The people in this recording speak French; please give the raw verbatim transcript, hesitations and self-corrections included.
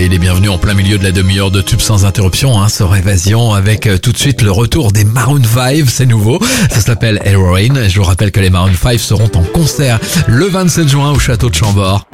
soyez les bienvenus en plein milieu de la demi-heure de tube sans interruption, hein, sur Évasion, avec euh, tout de suite le retour des Maroon cinq, c'est nouveau, ça s'appelle Heroin. Je vous rappelle que les Maroon cinq seront en concert le vingt-sept juin au Château de Chambord.